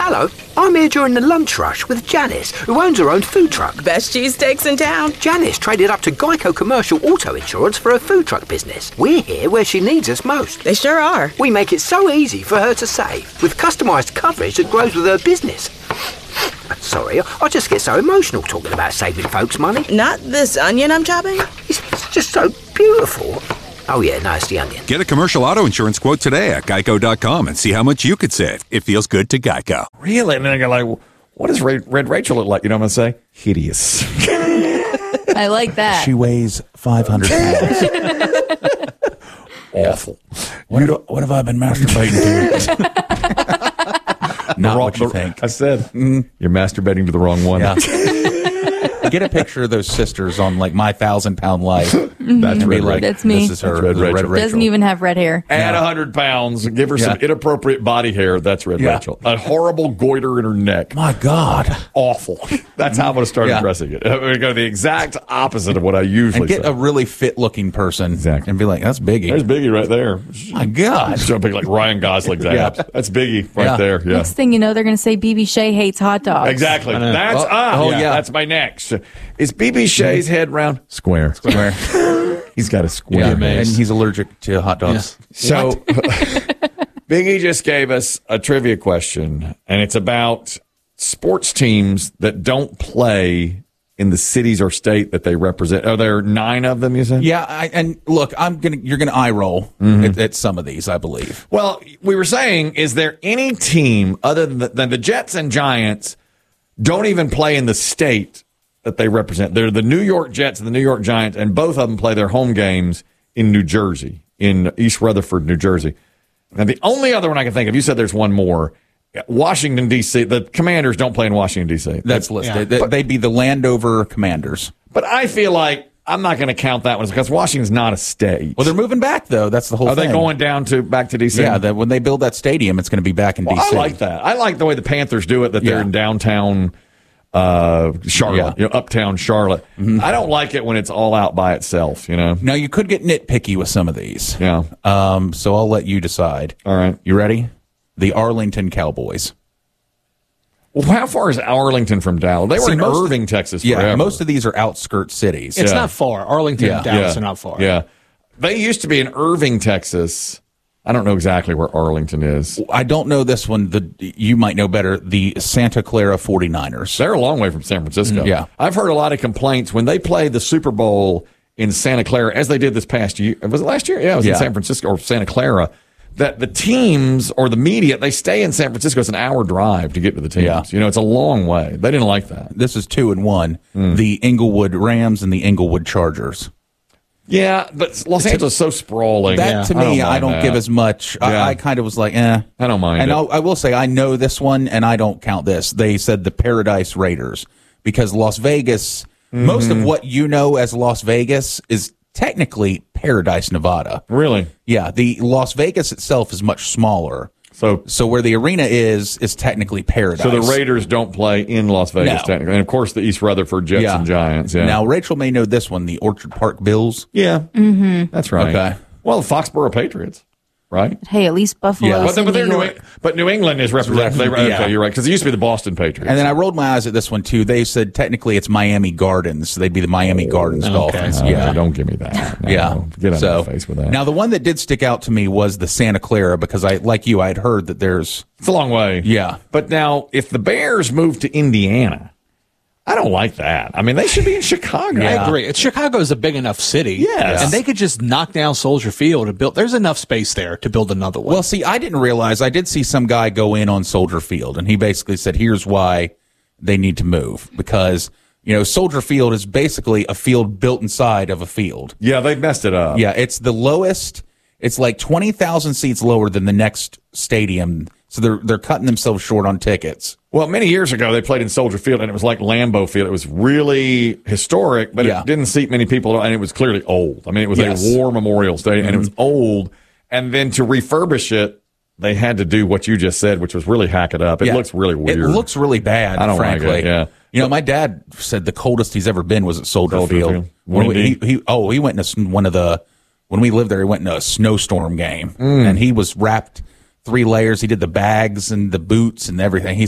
Hello, I'm here during the lunch rush with Janice, who owns her own food truck. Best cheesesteaks in town. Janice traded up to Geico Commercial Auto Insurance for her food truck business. We're here where she needs us most. They sure are. We make it so easy for her to save, with customised coverage that grows with her business. Sorry, I just get so emotional talking about saving folks money. Not this onion I'm chopping? It's just so beautiful. Oh yeah, no, it's the onion. Get a commercial auto insurance quote today at geico.com and see how much you could save. It feels good to Geico. Really? And then I go like, what does Red Rachel look like? You know what I'm going to say? Hideous. I like that. She weighs 500 pounds. Awful. What have I been masturbating to? Not what you think. I said, you're masturbating to the wrong one. Yeah. Get a picture of those sisters on like My 1,000-Pound Life. That's Red Rachel. That's me. This is her. Red Rachel. Doesn't even have red hair. Add 100 pounds. Give her some inappropriate body hair. That's Red Rachel. A horrible goiter in her neck. My God. Awful. That's how I'm going to start addressing it. I'm going to go the exact opposite of what I usually And get say. a really fit-looking person Exactly. and be like, that's Biggie. There's Biggie right there. My God. Jumping like Ryan Gosling's abs. That's Biggie right there. Yeah. Next thing you know, they're going to say BB Shea hates hot dogs. Exactly. That's that's my next. Is BB Shea's head round? Square. He's got a square. Yeah, and he's allergic to hot dogs. Yeah. So Biggie just gave us a trivia question, and it's about sports teams that don't play in the cities or state that they represent. Are there 9 of them, you said? Yeah, and look, you're gonna eye roll at some of these, I believe. Well, we were saying, is there any team other than the Jets and Giants don't even play in the state that they represent? They're the New York Jets and the New York Giants, and both of them play their home games in New Jersey, in East Rutherford, New Jersey. And the only other one I can think of, you said there's one more, Washington, D.C. The Commanders don't play in Washington, D.C. That's listed. Yeah. They'd be the Landover Commanders. But I feel like I'm not going to count that one because Washington's not a state. Well, they're moving back, though. That's the whole thing. Are they going back to D.C.? Yeah, when they build that stadium, it's going to be back in D.C. I like that. I like the way the Panthers do it, that they're in downtown Charlotte, uptown Charlotte. Mm-hmm. I don't like it when it's all out by itself, Now, you could get nitpicky with some of these. Yeah. So I'll let you decide. All right. You ready? The Arlington Cowboys. Well, how far is Arlington from Dallas? They were in Irving, Texas forever. Yeah, most of these are outskirt cities. It's not far. Arlington and Dallas are not far. Yeah. They used to be in Irving, Texas. I don't know exactly where Arlington is. I don't know this one. You might know better. The Santa Clara 49ers. They're a long way from San Francisco. Yeah. I've heard a lot of complaints when they play the Super Bowl in Santa Clara, as they did this past year. Was it last year? Yeah, it was in San Francisco or Santa Clara. That the teams or the media, they stay in San Francisco. It's an hour drive to get to the teams. Yeah. It's a long way. They didn't like that. This is 2-1. The Inglewood Rams and the Inglewood Chargers. Yeah, but Los Angeles is so sprawling. That to me, I don't give as much. Yeah. I kind of was like, I don't mind and it. I will say, I know this one, and I don't count this. They said the Paradise Raiders, because Las Vegas, most of what you know as Las Vegas is technically Paradise, Nevada. Really? Yeah, the Las Vegas itself is much smaller. So where the arena is technically Paradise. So the Raiders don't play in Las Vegas, technically. And, of course, the East Rutherford Jets and Giants. Yeah. Now, Rachel may know this one, the Orchard Park Bills. Yeah. Mm-hmm. That's right. Okay. Well, the Foxborough Patriots. Right? Hey, at least Buffalo's in New York. But New England is represented. Okay, you're right, because it used to be the Boston Patriots. And then I rolled my eyes at this one, too. They said technically it's Miami Gardens. They'd be the Miami Gardens Dolphins. Yeah. Don't give me that. No, get out of my face with that. Now, the one that did stick out to me was the Santa Clara, because I had heard that there's... It's a long way. Yeah. But now, if the Bears move to Indiana... I don't like that. I mean, they should be in Chicago. I agree. Chicago is a big enough city. Yes. And they could just knock down Soldier Field and build. There's enough space there to build another one. Well, see, I didn't realize. I did see some guy go in on Soldier Field, and he basically said, here's why they need to move. Because, Soldier Field is basically a field built inside of a field. Yeah, they messed it up. Yeah, it's the lowest. It's like 20,000 seats lower than the next stadium. So they're cutting themselves short on tickets. Well, many years ago, they played in Soldier Field, and it was like Lambeau Field. It was really historic, but it didn't seat many people, and it was clearly old. I mean, it was a war memorial stadium, and it was old. And then to refurbish it, they had to do what you just said, which was really hack it up. It looks really weird. It looks really bad, I don't frankly. like it, yeah. My dad said the coldest he's ever been was at Soldier Field. Windy. He went in one of the, when we lived there, he went in a snowstorm game, and he was wrapped 3 layers. He did the bags and the boots and everything. He